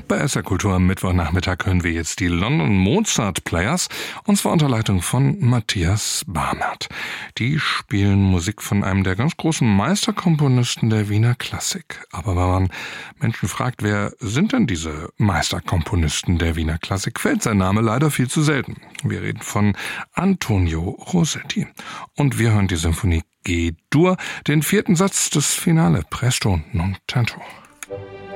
Bei SR Kultur am Mittwochnachmittag hören wir jetzt die London Mozart Players, und zwar unter Leitung von Matthias Barnard. Die spielen Musik von einem der ganz großen Meisterkomponisten der Wiener Klassik. Aber wenn man Menschen fragt, wer sind denn diese Meisterkomponisten der Wiener Klassik, fällt sein Name leider viel zu selten. Wir reden von Antonio Rossetti. Und wir hören die Symphonie G-Dur, den 4. Satz des Finale, Presto non tanto.